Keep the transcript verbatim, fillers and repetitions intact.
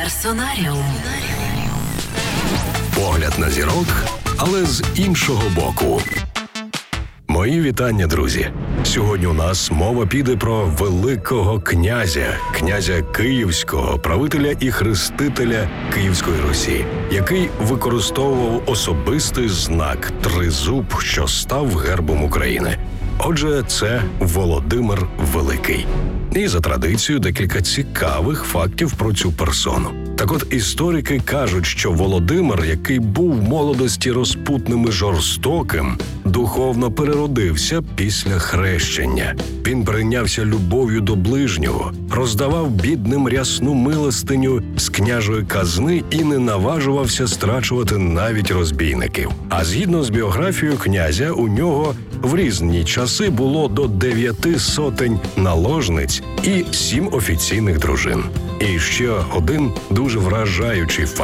Персонаріум. Погляд на зірок, але з іншого боку. Мої вітання, друзі! Сьогодні у нас мова піде про Великого князя, князя Київського, правителя і хрестителя Київської Русі, який використовував особистий знак тризуб, що став гербом України. Отже, це Володимир Великий. І за традицією декілька цікавих фактів про цю персону. Так от історики кажуть, що Володимир, який був в молодості розпутним і жорстоким, духовно переродився після хрещення. Він прийнявся любов'ю до ближнього, роздавав бідним рясну милостиню з княжої казни і не наважувався страчувати навіть розбійників. А згідно з біографією князя, у нього в різні часи було до дев'яти сотень наложниць і сім офіційних дружин. І ще один дуже вражаючий факт.